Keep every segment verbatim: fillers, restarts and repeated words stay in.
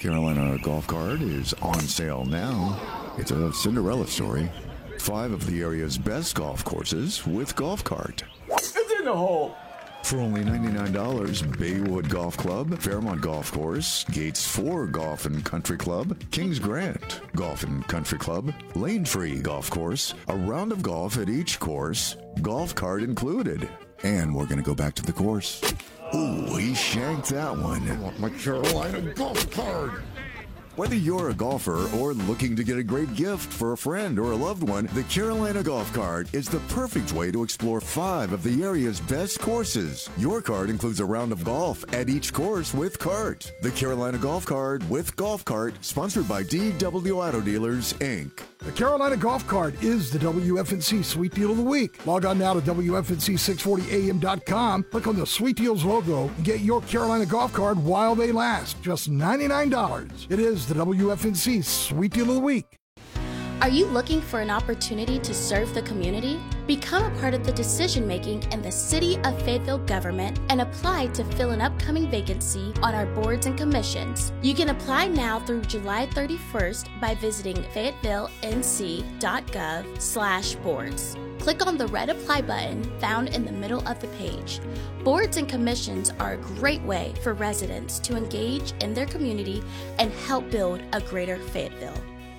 Carolina golf cart is on sale now. It's a Cinderella story. Five of the area's best golf courses with golf cart. It's in the hole. For only ninety-nine dollars, Baywood Golf Club, Fairmont Golf Course, Gates four Golf and Country Club, Kings Grant Golf and Country Club, Lane Tree Golf Course, a round of golf at each course, golf cart included. And we're going to go back to the course. Ooh, he shanked that one. I want my Carolina golf cart. Whether you're a golfer or looking to get a great gift for a friend or a loved one, the Carolina Golf Cart is the perfect way to explore five of the area's best courses. Your cart includes a round of golf at each course with cart. The Carolina Golf Cart with golf cart, sponsored by D W Auto Dealers, Incorporated. The Carolina Golf Cart is the W F N C Sweet Deal of the Week. Log on now to W F N C six forty A M dot com, click on the Sweet Deals logo, and get your Carolina Golf Cart while they last. Just ninety-nine dollars. It is the W F N C Sweet Deal of the Week. Are you looking for an opportunity to serve the community? Become a part of the decision-making in the City of Fayetteville government and apply to fill an upcoming vacancy on our boards and commissions. You can apply now through July thirty-first by visiting fayetteville n c dot gov slash boards. Click on the red apply button found in the middle of the page. Boards and commissions are a great way for residents to engage in their community and help build a greater Fayetteville.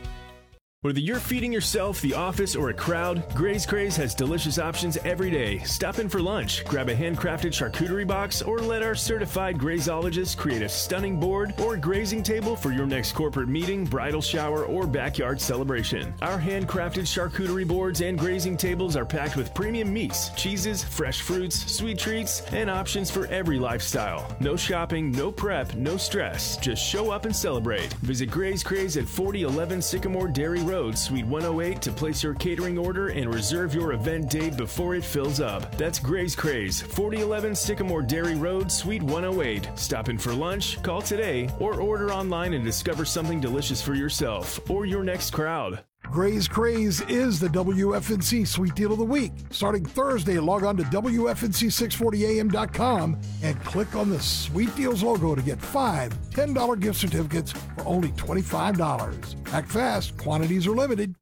Whether you're feeding yourself, the office, or a crowd, Gray's Craze has delicious options every day. Stop in for lunch, grab a handcrafted charcuterie box, or let our certified grazeologist create a stunning board or grazing table for your next corporate meeting, bridal shower, or backyard celebration. Our handcrafted charcuterie boards and grazing tables are packed with premium meats, cheeses, fresh fruits, sweet treats, and options for every lifestyle. No shopping, no prep, no stress. Just show up and celebrate. Visit Gray's Craze at forty eleven Sycamore Dairy Road. Road, Suite one oh eight to place your catering order and reserve your event date before it fills up. That's Gray's Craze, forty eleven Sycamore Dairy Road, Suite one oh eight. Stop in for lunch, call today, or order online and discover something delicious for yourself or your next crowd. Gray's Craze is the W F N C Sweet Deal of the Week. Starting Thursday, log on to W F N C six forty A M dot com and click on the Sweet Deals logo to get five ten dollar gift certificates for only twenty-five dollars. Act fast, quantities are limited.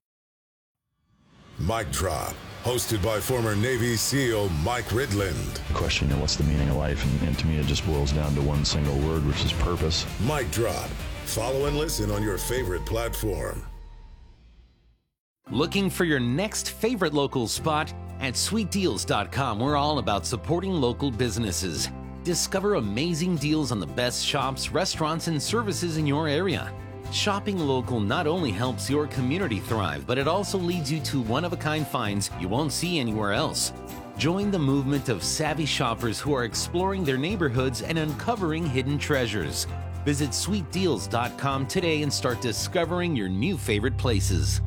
Mic Drop, hosted by former Navy SEAL Mike Ridland. The question, you know, what's the meaning of life? And, and to me, it just boils down to one single word, which is purpose. Mic Drop. Follow and listen on your favorite platform. Looking for your next favorite local spot? At sweet deals dot com, we're all about supporting local businesses. Discover amazing deals on the best shops, restaurants, and services in your area. Shopping local not only helps your community thrive, but it also leads you to one-of-a-kind finds you won't see anywhere else. Join the movement of savvy shoppers who are exploring their neighborhoods and uncovering hidden treasures. Visit sweet deals dot com today and start discovering your new favorite places.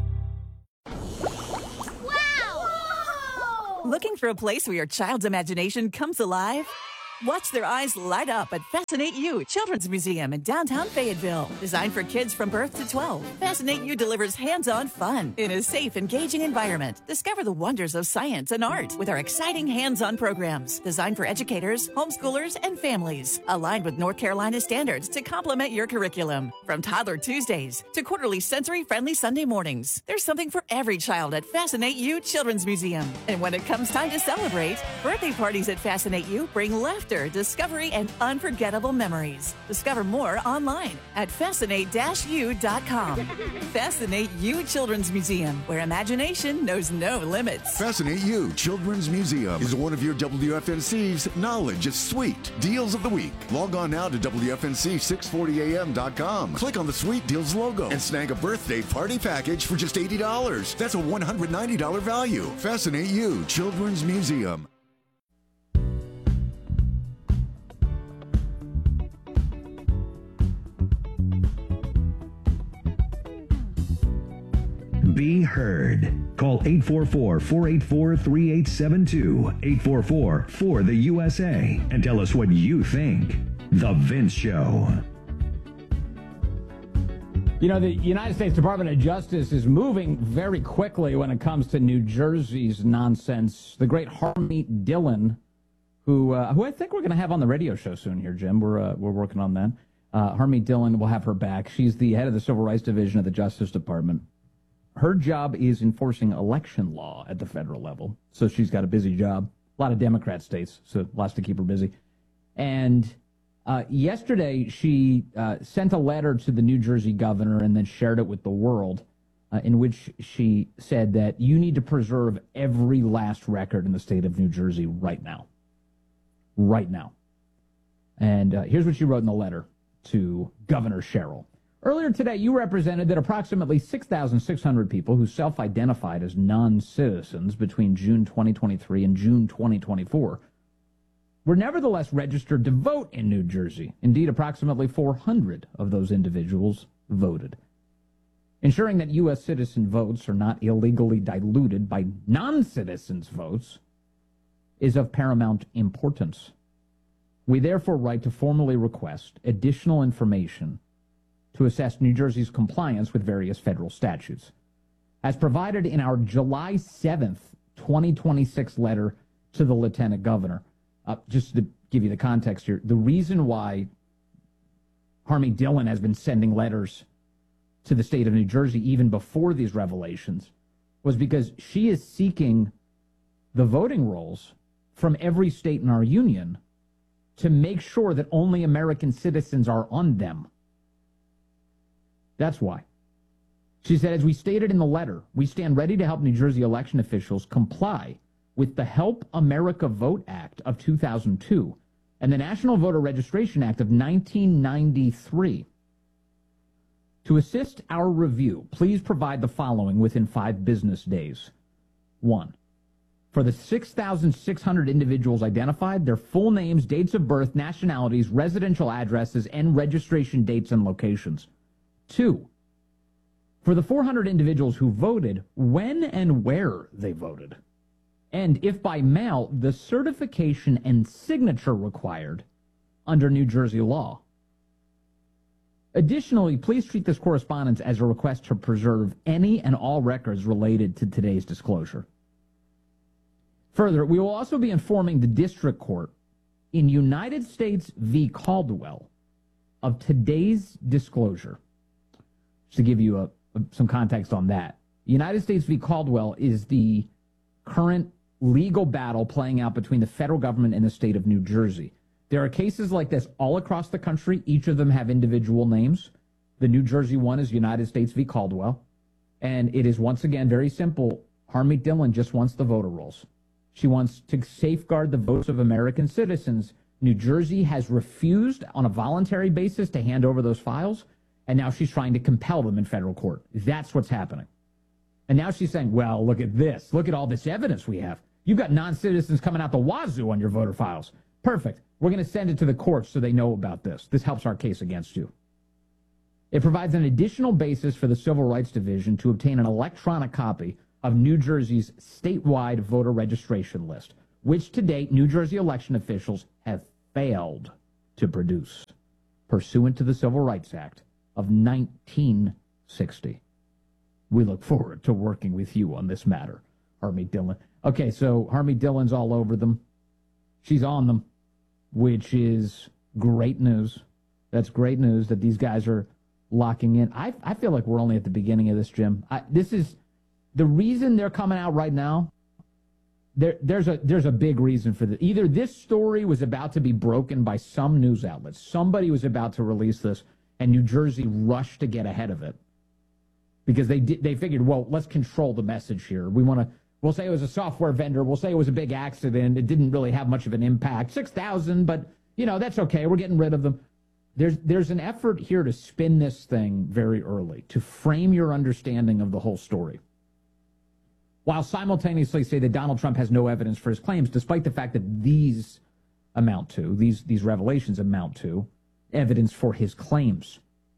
Looking for a place where your child's imagination comes alive? Watch their eyes light up at Fascinate You Children's Museum in downtown Fayetteville. Designed for kids from birth to twelve, Fascinate You delivers hands-on fun in a safe, engaging environment. Discover the wonders of science and art with our exciting hands-on programs designed for educators, homeschoolers, and families. Aligned with North Carolina standards to complement your curriculum. From Toddler Tuesdays to quarterly sensory-friendly Sunday mornings, there's something for every child at Fascinate You Children's Museum. And when it comes time to celebrate, birthday parties at Fascinate You bring laughter, discovery, and unforgettable memories. Discover more online at fascinate dash u dot com. Fascinate You Children's Museum, where imagination knows no limits. Fascinate You Children's Museum is one of your W F N C's Knowledge is Sweet Deals of the Week. Log on now to W F N C six forty A M dot com. Click on the Sweet Deals logo and snag a birthday party package for just eighty dollars. That's a one hundred ninety dollars value. Fascinate You Children's Museum. Be heard. Call eight four four, four eight four, three eight seven two, eight four four, four the U S A, and tell us what you think. The Vince Show. You know, the United States Department of Justice is moving very quickly when it comes to New Jersey's nonsense. The great Harmeet Dillon, who uh, who I think we're going to have on the radio show soon here, Jim. We're uh, we're working on that. Uh, Harmeet Dillon, will have her back. She's the head of the Civil Rights Division of the Justice Department. Her job is enforcing election law at the federal level, so she's got a busy job. A lot of Democrat states, so lots to keep her busy. And uh, yesterday, she uh, sent a letter to the New Jersey governor and then shared it with the world, uh, in which she said that you need to preserve every last record in the state of New Jersey right now. Right now. And uh, here's what she wrote in the letter to Governor Sherrill. Earlier today, you represented that approximately six thousand six hundred people who self-identified as non-citizens between June twenty twenty-three and June twenty twenty-four were nevertheless registered to vote in New Jersey. Indeed, approximately four hundred of those individuals voted. Ensuring that U S citizen votes are not illegally diluted by non-citizens' votes is of paramount importance. We therefore write to formally request additional information to assess New Jersey's compliance with various federal statutes. As provided in our July seventh, twenty twenty-six letter to the Lieutenant Governor, uh, just to give you the context here, the reason why Harmeet Dillon has been sending letters to the state of New Jersey even before these revelations was because she is seeking the voting rolls from every state in our union to make sure that only American citizens are on them. That's why. She said, as we stated in the letter, we stand ready to help New Jersey election officials comply with the Help America Vote Act of two thousand two and the National Voter Registration Act of nineteen ninety-three. To assist our review, please provide the following within five business days. One, for the six thousand six hundred individuals identified, their full names, dates of birth, nationalities, residential addresses, and registration dates and locations. Two, for the four hundred individuals who voted, when and where they voted. And if by mail, the certification and signature required under New Jersey law. Additionally, please treat this correspondence as a request to preserve any and all records related to today's disclosure. Further, we will also be informing the district court in United States v. Caldwell of today's disclosure. Just to give you a, a, some context on that. United States v. Caldwell is the current legal battle playing out between the federal government and the state of New Jersey. There are cases like this all across the country. Each of them have individual names. The New Jersey one is United States v. Caldwell. And it is, once again, very simple. Harmeet Dillon just wants the voter rolls. She wants to safeguard the votes of American citizens. New Jersey has refused on a voluntary basis to hand over those files, and now she's trying to compel them in federal court. That's what's happening. And now she's saying, well, look at this. Look at all this evidence we have. You've got non-citizens coming out the wazoo on your voter files. Perfect. We're going to send it to the courts so they know about this. This helps our case against you. It provides an additional basis for the Civil Rights Division to obtain an electronic copy of New Jersey's statewide voter registration list, which to date New Jersey election officials have failed to produce, pursuant to the Civil Rights Act of nineteen sixty. We look forward to working with you on this matter, Harmeet Dillon. Okay, so Harmeet Dillon's all over them. She's on them, which is great news. That's great news that these guys are locking in. I I feel like we're only at the beginning of this, Jim. I, this is the reason they're coming out right now. There, there's a there's a big reason for this. Either this story was about to be broken by some news outlet. Somebody was about to release this, and New Jersey rushed to get ahead of it because they did, they figured, well, let's control the message here. We want to. We'll say it was a software vendor. We'll say it was a big accident. It didn't really have much of an impact. six thousand, but, you know, that's okay. We're getting rid of them. There's there's an effort here to spin this thing very early, to frame your understanding of the whole story, while simultaneously say that Donald Trump has no evidence for his claims, despite the fact that these amount to, these, these revelations amount to, evidence for his claims.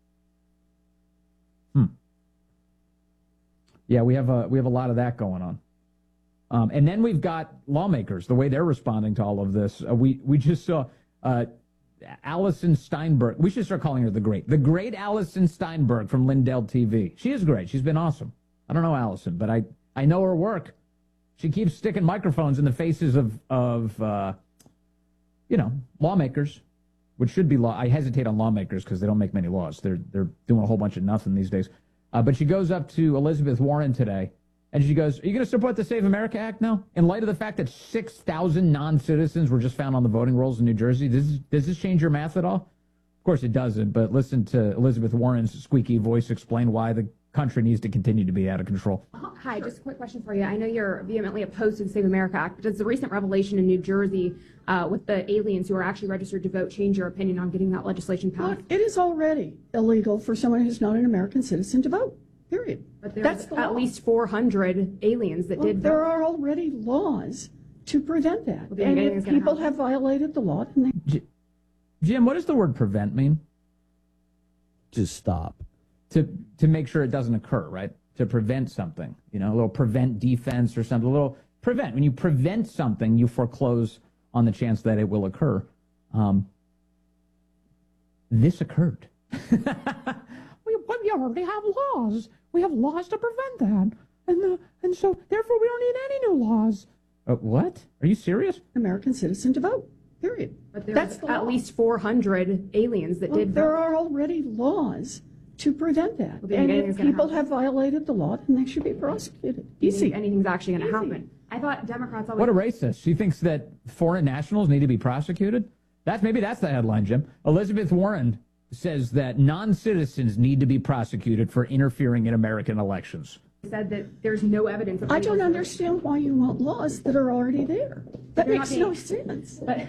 Hmm. Yeah, we have a, we have a lot of that going on. Um, and then we've got lawmakers, the way they're responding to all of this. Uh, we, we just saw uh, Allison Steinberg. We should start calling her the great. The great Allison Steinberg from Lindell T V. She is great. She's been awesome. I don't know Allison, but I, I know her work. She keeps sticking microphones in the faces of, of uh, you know, lawmakers which should be law. I hesitate on lawmakers because they don't make many laws. They're they're doing a whole bunch of nothing these days. Uh, but she goes up to Elizabeth Warren today, and she goes, "Are you going to support the Save America Act now? In light of the fact that six thousand non-citizens were just found on the voting rolls in New Jersey, does this, does this change your math at all?" Of course it doesn't, but listen to Elizabeth Warren's squeaky voice explain why the country needs to continue to be out of control. Hi, just a quick question for you. I know you're vehemently opposed to the Save America Act, but does the recent revelation in New Jersey uh, with the aliens who are actually registered to vote change your opinion on getting that legislation passed? Look, it is already illegal for someone who's not an American citizen to vote, period. But there's That's the at law. least four hundred aliens that well, did there vote. are already laws to prevent that. Well, do you and think if anything's gonna people happen? have violated the law, then they... J- Jim, what does the word prevent mean? To stop. To to make sure it doesn't occur, right? To prevent something, you know, a little prevent defense or something, a little prevent. When you prevent something, you foreclose on the chance that it will occur. Um, this occurred. we, we already have laws. We have laws to prevent that. And, uh, and so, therefore, we don't need any new laws. Uh, what? Are you serious? American citizen to vote, period. But there's That's the at law. least four hundred aliens that Well, did there vote. are already laws to prevent that. Well, do you and think if anything's gonna people happen? have violated the law, then they should be prosecuted. Do you think Easy. anything's actually going to happen? I thought Democrats always... What a racist. She thinks that foreign nationals need to be prosecuted? That's maybe that's the headline, Jim. Elizabeth Warren says that non-citizens need to be prosecuted for interfering in American elections. said that there's no evidence of I don't illegal- understand why you want laws that are already there. That They're makes not no being- sense. But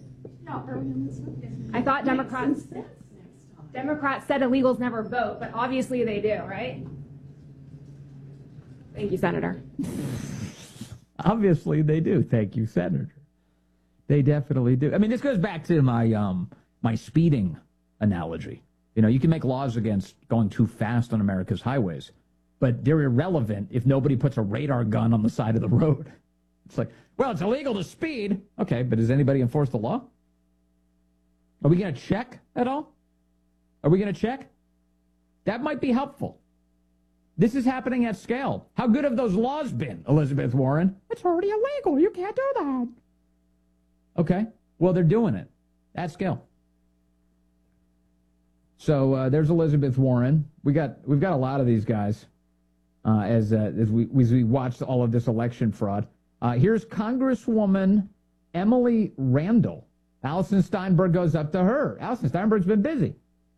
I thought Democrats Democrats said illegals never vote, but obviously they do, right? Thank you, Senator. Obviously they do. Thank you, Senator. They definitely do. I mean, this goes back to my um my speeding analogy. You know, you can make laws against going too fast on America's highways, but they're irrelevant if nobody puts a radar gun on the side of the road. It's like, well, it's illegal to speed. Okay, but does anybody enforce the law? Are we going to check at all? Are we going to check? That might be helpful. This is happening at scale. How good have those laws been, Elizabeth Warren? It's already illegal. You can't do that. Okay, well, they're doing it at scale. So uh, there's Elizabeth Warren. We got we've got a lot of these guys uh, as uh, as we as we watched all of this election fraud. Uh, here's Congresswoman Emily Randall. Allison Steinberg goes up to her. Allison Steinberg's been busy.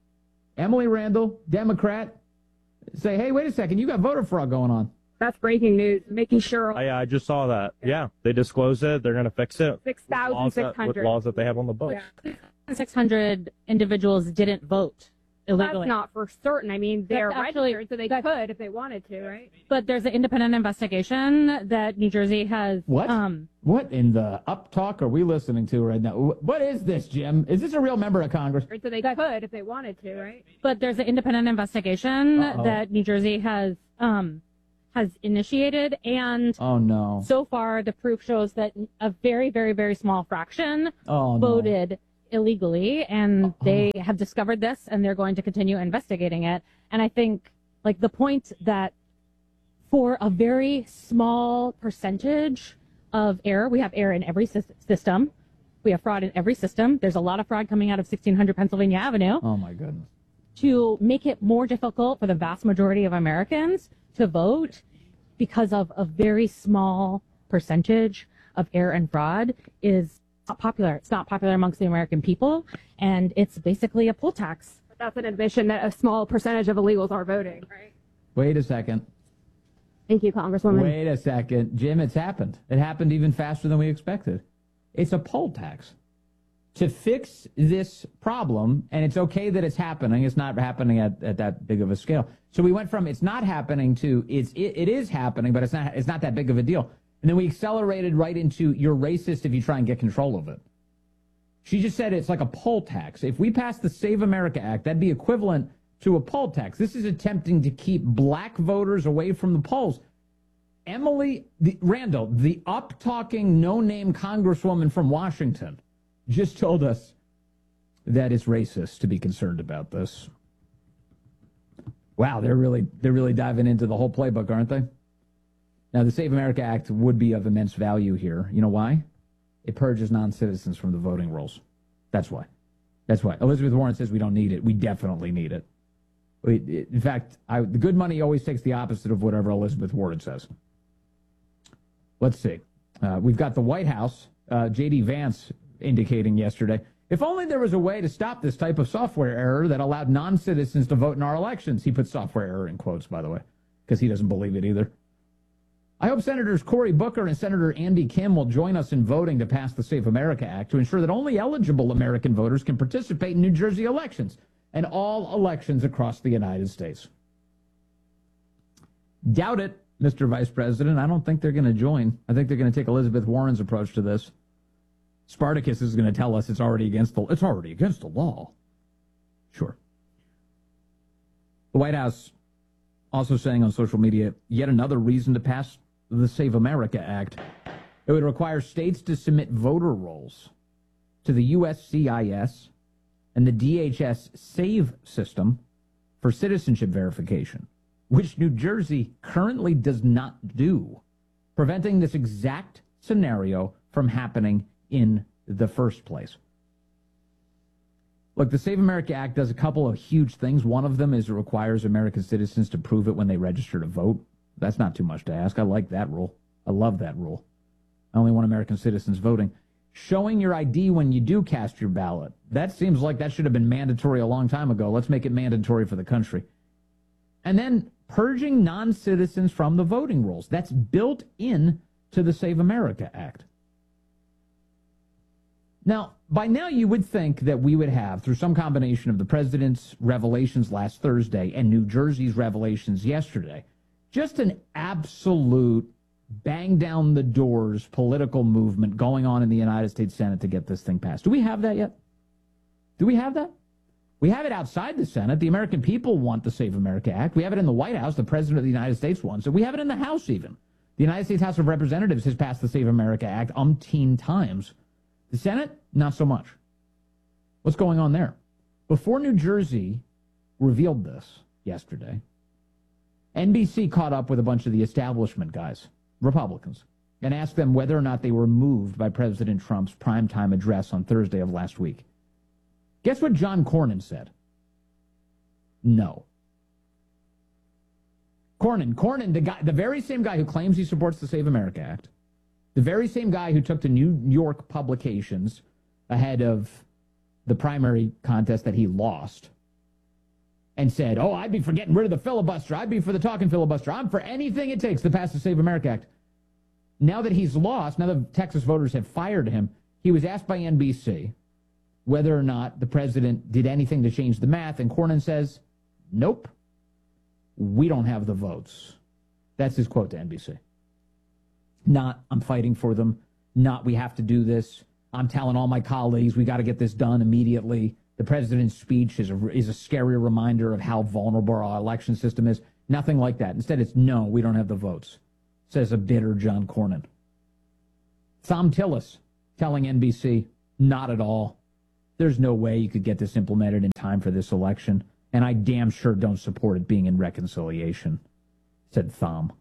Emily Randall, Democrat, say, hey, wait a second, you got voter fraud going on. That's breaking news. Making sure I, I just saw that. Yeah, they disclosed it. They're going to fix it. six with thousand laws six that- hundred With laws that they have on the books. six hundred individuals didn't vote illegally. That's not for certain. I mean, they're That's actually- registered, so they could if they wanted to, right? But there's an independent investigation that New Jersey has. What? Um, What in the up talk are we listening to right now? Wh- What is this, Jim? Is this a real member of Congress? So they could if they wanted to, right? but there's an independent investigation Uh-oh. that New Jersey has um, has initiated, and Oh, no. so far the proof shows that a very, very, very small fraction Oh, no. voted illegally, and they have discovered this, and they're going to continue investigating it. And I think, like, the point that for a very small percentage of error, we have error in every sys- system. We have fraud in every system. There's a lot of fraud coming out of sixteen hundred Pennsylvania Avenue. Oh, my goodness. To make it more difficult for the vast majority of Americans to vote because of a very small percentage of error and fraud is not popular. It's not popular amongst the American people, and it's basically a poll tax. But that's an admission that a small percentage of illegals are voting, right? Wait a second. Thank you, Congresswoman. Wait a second. Jim, it's happened. It happened even faster than we expected. It's a poll tax. To fix this problem, and it's okay that it's happening, it's not happening at, at that big of a scale. So we went from it's not happening to it's it, it is happening, but it's not it's not that big of a deal. And then we accelerated right into you're racist if you try and get control of it. She just said it's like a poll tax. If we pass the Save America Act, that'd be equivalent to a poll tax. This is attempting to keep black voters away from the polls. Emily the, Randall, the up-talking, no-name congresswoman from Washington, just told us that it's racist to be concerned about this. Wow, they're really they're really diving into the whole playbook, aren't they? Now, the Save America Act would be of immense value here. You know why? It purges non-citizens from the voting rolls. That's why. That's why. Elizabeth Warren says we don't need it. We definitely need it. We, in fact, I, the good money always takes the opposite of whatever Elizabeth Warren says. Let's see. Uh, we've got the White House, uh, J D Vance indicating yesterday, if only there was a way to stop this type of software error that allowed non-citizens to vote in our elections. He put software error in quotes, by the way, because he doesn't believe it either. I hope Senators Cory Booker and Senator Andy Kim will join us in voting to pass the Save America Act to ensure that only eligible American voters can participate in New Jersey elections and all elections across the United States. Doubt it, Mister Vice President. I don't think they're going to join. I think they're going to take Elizabeth Warren's approach to this. Spartacus is going to tell us it's already against the it's already against the law. Sure. The White House also saying on social media, yet another reason to pass the Save America Act. It would require states to submit voter rolls to the U S C I S and the D H S SAVE system for citizenship verification, which New Jersey currently does not do, preventing this exact scenario from happening in the first place. Look, the Save America Act does a couple of huge things. One of them is it requires American citizens to prove it when they register to vote. That's not too much to ask. I like that rule. I love that rule. I only want American citizens voting. Showing your I D when you do cast your ballot. That seems like that should have been mandatory a long time ago. Let's make it mandatory for the country. And then purging non-citizens from the voting rolls. That's built in to the Save America Act. Now, by now you would think that we would have, through some combination of the president's revelations last Thursday and New Jersey's revelations yesterday, just an absolute bang down the doors political movement going on in the United States Senate to get this thing passed. Do we have that yet? Do we have that? We have it outside the Senate. The American people want the Save America Act. We have it in the White House. The President of the United States wants it. We have it in the House even. The United States House of Representatives has passed the Save America Act umpteen times. The Senate, not so much. What's going on there? Before New Jersey revealed this yesterday, N B C caught up with a bunch of the establishment guys, Republicans, and asked them whether or not they were moved by President Trump's primetime address on Thursday of last week. Guess what John Cornyn said? No. Cornyn, Cornyn, the guy, the very same guy who claims he supports the Save America Act, the very same guy who took to New York publications ahead of the primary contest that he lost and said, oh, I'd be for getting rid of the filibuster. I'd be for the talking filibuster. I'm for anything it takes to pass the Save America Act. Now that he's lost, now that Texas voters have fired him, he was asked by N B C whether or not the president did anything to change the math, and Cornyn says, nope, we don't have the votes. That's his quote to N B C. Not, I'm fighting for them. Not, we have to do this. I'm telling all my colleagues we got to get this done immediately. The president's speech is a, is a scary reminder of how vulnerable our election system is. Nothing like that. Instead, it's no, we don't have the votes, says a bitter John Cornyn. Thom Tillis telling N B C, not at all. There's no way you could get this implemented in time for this election, and I damn sure don't support it being in reconciliation, said Thom.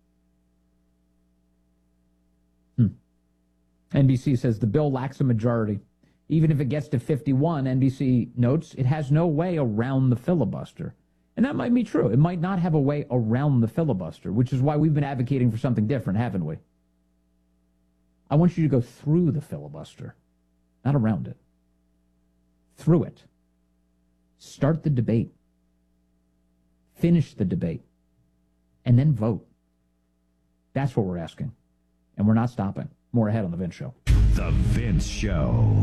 Hmm. N B C says the bill lacks a majority. Even if it gets to fifty-one, N B C notes it has no way around the filibuster. And that might be true. It might not have a way around the filibuster, which is why we've been advocating for something different, haven't we? I want you to go through the filibuster, not around it. Through it. Start the debate. Finish the debate. And then vote. That's what we're asking. And we're not stopping. More ahead on The Vince Show. The Vince Show.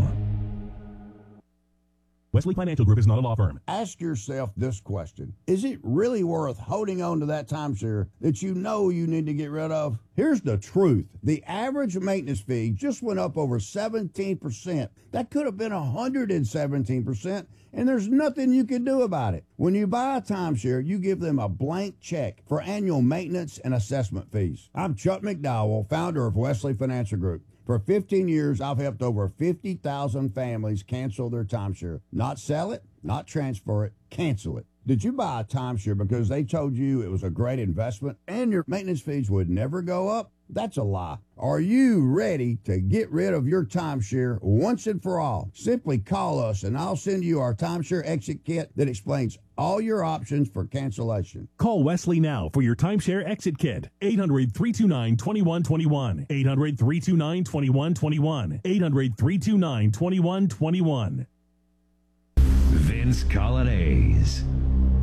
Wesley Financial Group is not a law firm. Ask yourself this question. Is it really worth holding on to that timeshare that you know you need to get rid of? Here's the truth. The average maintenance fee just went up over seventeen percent. That could have been one hundred seventeen percent, and there's nothing you can do about it. When you buy a timeshare, you give them a blank check for annual maintenance and assessment fees. I'm Chuck McDowell, founder of Wesley Financial Group. For fifteen years, I've helped over fifty thousand families cancel their timeshare. Not sell it, not transfer it, cancel it. Did you buy a timeshare because they told you it was a great investment and your maintenance fees would never go up? That's a lie. Are you ready to get rid of your timeshare once and for all? Simply call us and I'll send you our timeshare exit kit that explains all your options for cancellation. Call Wesley now for your timeshare exit kit. eight hundred, three two nine, two one two one. eight hundred, three two nine, two one two one. eight hundred, three two nine, two one two one. Vince Colonnese.